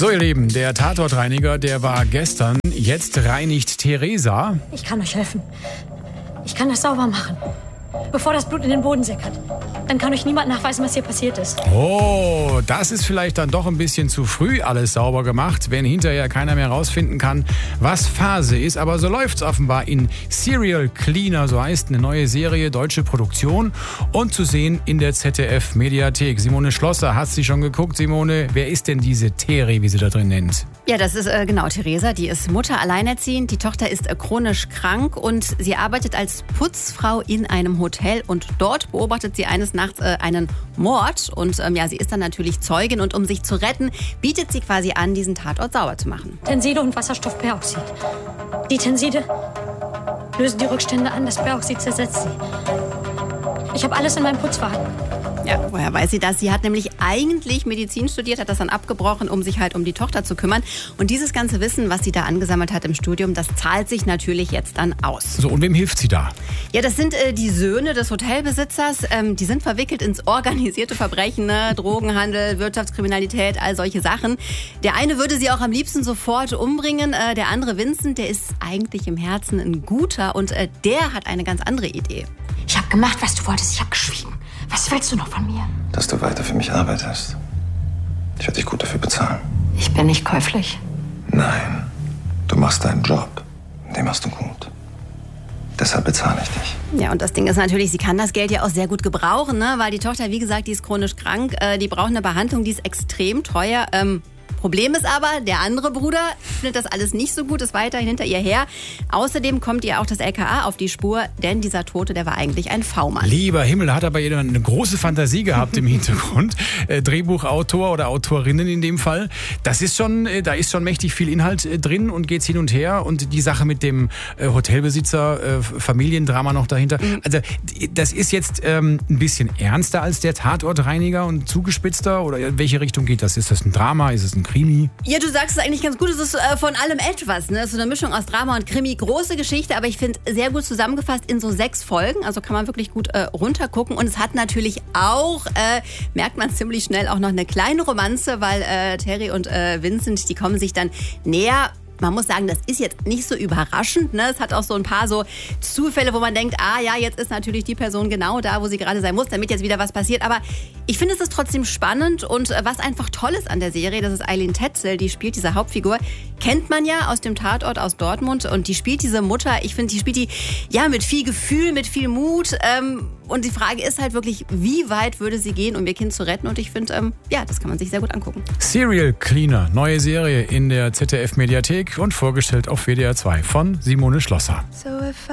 So ihr Lieben, der Tatortreiniger, der war gestern, jetzt reinigt Theresa. Ich kann euch helfen. Ich kann das sauber machen, bevor das Blut in den Boden sickert. Dann kann euch niemand nachweisen, was hier passiert ist. Oh, das ist vielleicht dann doch ein bisschen zu früh alles sauber gemacht, wenn hinterher keiner mehr rausfinden kann, was Phase ist. Aber so läuft's offenbar in Serial Cleaner, so heißt eine neue Serie, deutsche Produktion und zu sehen in der ZDF-Mediathek. Simone Schlosser, hast du schon geguckt? Simone, wer ist denn diese Theri, wie sie da drin nennt? Ja, das ist genau Theresa, die ist Mutter alleinerziehend, die Tochter ist chronisch krank und sie arbeitet als Putzfrau in einem Hotel und dort beobachtet sie eines Nachts einen Mord und sie ist dann natürlich Zeugin und um sich zu retten, bietet sie quasi an, diesen Tatort sauber zu machen. Tenside und Wasserstoffperoxid. Die Tenside lösen die Rückstände an, das Peroxid zersetzt sie. Ich habe alles in meinem Putzwagen. Ja, woher weiß sie das? Sie hat nämlich eigentlich Medizin studiert, hat das dann abgebrochen, um sich halt um die Tochter zu kümmern. Und dieses ganze Wissen, was sie da angesammelt hat im Studium, das zahlt sich natürlich jetzt dann aus. So, und wem hilft sie da? Ja, das sind die Söhne des Hotelbesitzers. Die sind verwickelt ins organisierte Verbrechen, ne? Drogenhandel, Wirtschaftskriminalität, all solche Sachen. Der eine würde sie auch am liebsten sofort umbringen. Der andere, Vincent, der ist eigentlich im Herzen ein Guter und der hat eine ganz andere Idee. Ich habe gemacht, was du wolltest. Ich habe geschwiegen. Was willst du noch von mir? Dass du weiter für mich arbeitest. Ich werde dich gut dafür bezahlen. Ich bin nicht käuflich. Nein, du machst deinen Job. Den machst du gut. Deshalb bezahle ich dich. Ja, und das Ding ist natürlich, sie kann das Geld ja auch sehr gut gebrauchen, ne? Weil die Tochter, wie gesagt, die ist chronisch krank. Die braucht eine Behandlung, die ist extrem teuer. Problem ist aber, der andere Bruder findet das alles nicht so gut, ist weiterhin hinter ihr her. Außerdem kommt ihr auch das LKA auf die Spur, denn dieser Tote, der war eigentlich ein V-Mann. Lieber Himmel, da hat aber jemand eine große Fantasie gehabt im Hintergrund. Drehbuchautor oder Autorinnen in dem Fall. Das ist schon, da ist schon mächtig viel Inhalt drin und geht's hin und her. Und die Sache mit dem Hotelbesitzer, Familiendrama noch dahinter. Also das ist jetzt ein bisschen ernster als der Tatortreiniger und zugespitzter? Oder in welche Richtung geht das? Ist das ein Drama? Ist es ein Krimi? Ja, du sagst es eigentlich ganz gut. Es ist von allem etwas. Ne? So eine Mischung aus Drama und Krimi. Große Geschichte, aber ich finde sehr gut zusammengefasst in so 6 Folgen. Also kann man wirklich gut runtergucken. Und es hat natürlich auch, merkt man ziemlich schnell, auch noch eine kleine Romanze, weil Terry und Vincent, die kommen sich dann näher. Man muss sagen, das ist jetzt nicht so überraschend. Ne? Es hat auch so ein paar so Zufälle, wo man denkt, jetzt ist natürlich die Person genau da, wo sie gerade sein muss, damit jetzt wieder was passiert. Aber ich finde, es ist trotzdem spannend. Und was einfach toll ist an der Serie, das ist Eileen Tetzel, die spielt diese Hauptfigur. Kennt man ja aus dem Tatort aus Dortmund. Und die spielt diese Mutter, ich finde, die spielt die mit viel Gefühl, mit viel Mut. Und die Frage ist halt wirklich, wie weit würde sie gehen, um ihr Kind zu retten? Und ich finde, das kann man sich sehr gut angucken. Serial Cleaner, neue Serie in der ZDF-Mediathek und vorgestellt auf WDR 2 von Simone Schlosser.